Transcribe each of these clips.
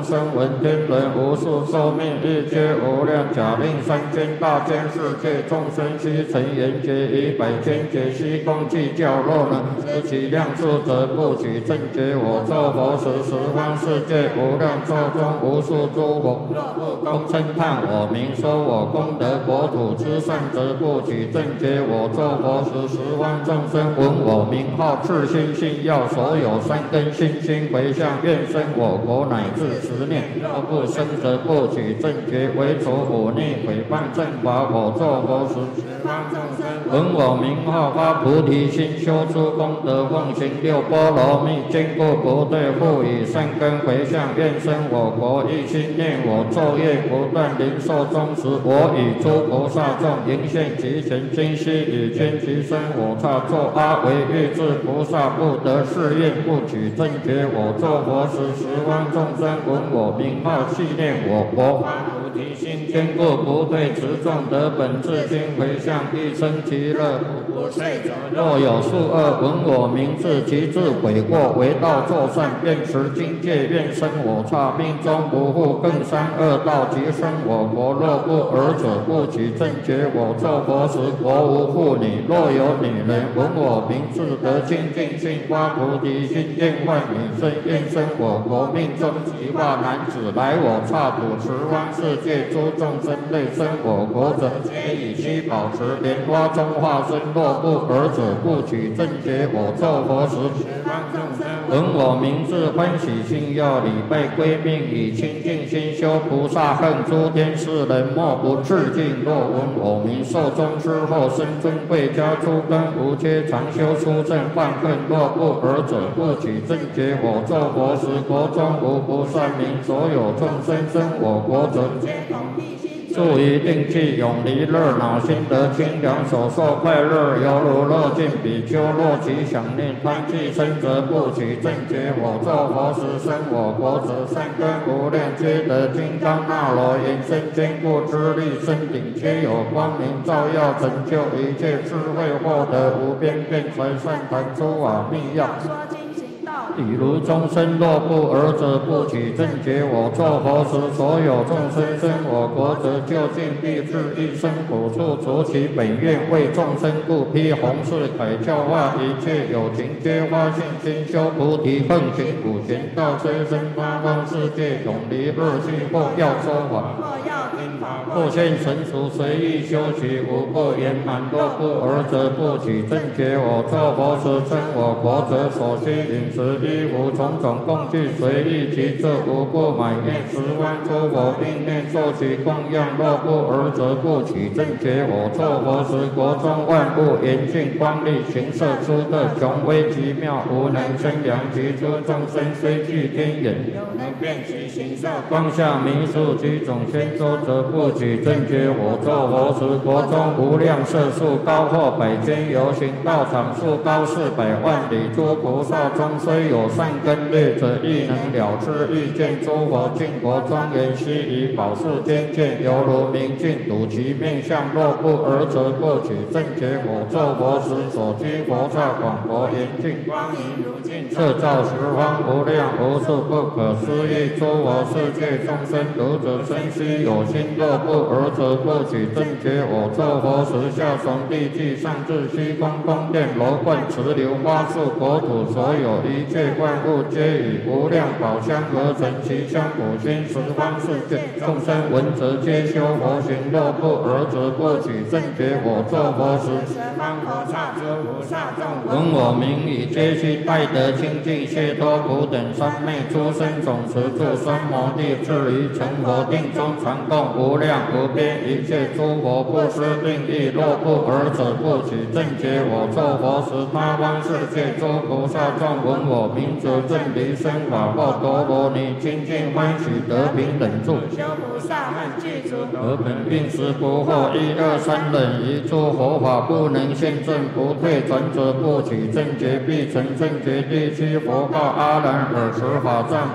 生闻天人无数寿命，一切无量假令三千大千世界众生悉成缘觉，以百千劫悉共计较，若能知其量数，则不取正觉。我作佛时，十方世界无量寿中无数诸佛共称叹我名，说我功德国土之上，则不取正觉。我作佛时，十方众生闻我名号，自心信要，所有善根信心回向，愿生我国乃至10年。若不生，则不取正觉。为除忤逆毁谤正法，我作佛时，十方众生闻我名号，发菩提心，修诸功德，奉行6波罗蜜，坚固不退，复以善根回向，愿生我国。一心念我，昼夜不断，临寿终时，我与诸菩萨众迎现其前，今夕以天其身，我刹作阿惟越致菩萨，不得誓愿，不取正觉。我作佛时，十方众生闻我名号，系念我佛，发菩提心，坚固不退，持众得本自心回向，一生其乐，不退者。若有数恶闻我名字，其自悔过，为道作善，愿持经戒，愿生我刹，命中不复更伤恶道，即生我国。若不尔者，不取正觉。我作佛时，国无妇女，若有女人闻我名字，得清净心，发菩提心，愿万女生，愿生我国。命中即化男子，来我刹土，十方世界诸众生类生我国者，皆以须保持莲花中化身。若不尔者，不取正觉。我作佛时，十方众生闻我名字，欢喜心要，礼拜归命，以清净心修菩萨恨，诸天世人莫不致敬。若闻我名，寿终之后，生尊贵家，诸根无缺，常修出正犯恨。若不尔者，不取正觉。我作佛时，国中无不善民，所有众生生我国者，皆同一心，住于定气，永离热恼，心得清凉，所受快乐，犹如乐尽比丘。若其想念贪气生，则不取正觉。我作佛时，生我国者，善根无量，皆得金刚那罗延伸坚固之力，身顶皆有光明照耀，成就一切智慧，获得无边辩才善谈诸法密要。比如众生若不尔者，不取正觉。我作佛时，所有众生生我国者，究竟必至一生苦处，除其本愿，为众生故，披弘誓铠，教化一切有情，皆发信心，修菩提，奉行普贤道，虽生八方世界，永离恶趣，或要说法，或现成熟，随意修习，无不圆满。若不尔者，不取正觉。我作佛时，生我国者，所需饮食衣服种种供具，随意其色，无不满愿。十方诸佛并念受其供养。若不尔者，不取正觉。我作佛时，国中万物严净光丽，形色出特，雄威极妙，无能生量。其诸众生虽具天眼，有能辨其形色，光下弥数其种千洲，则不取正觉。我作佛时，国中无量色数，高或百千由行道场，数高400万里。诸菩萨中虽有善根劣者，亦能了知欲见诸佛净国庄严，悉以宝树天界，犹如明镜，睹其面相。若不尔者，不取正觉。我作佛时，所居佛刹广博严净，光明如镜，摄照十方无量无数不可思议诸佛世界众生。读者生须有心，若不尔者，不取正觉。我作佛时，下从地际，上至虚空宫殿楼观池流花树国土，所有一切万物，皆以无量宝香而成，其香普熏十方世界众生闻者，皆修佛行。若不尔者，不取正觉。我作佛时，十方佛刹诸菩萨众闻我名已，皆悉拜得清净解脱苦等三昧诸生总持住三摩地，至于成佛定中，传供无量无边一切诸佛，不思定义。若不尔者，不取正觉。我作佛时，八方世界诸菩萨众闻我名字，正离生法报多罗尼，清净欢喜得平等住，修菩萨恨具足，得本并实不惑。1、2、3忍，一诸佛法不能现证，不退转者，不取正觉。必成正觉。第7佛告阿难尔时法藏比丘，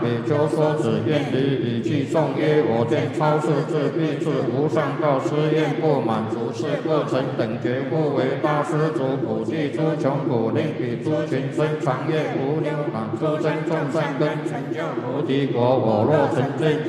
说子愿离以记颂曰：我见超世智必至无上道，誓愿不满足是过程等觉故为大施主普济诸穷苦，令彼诸群生长业无牛满出生众善根成就菩提果。我若成正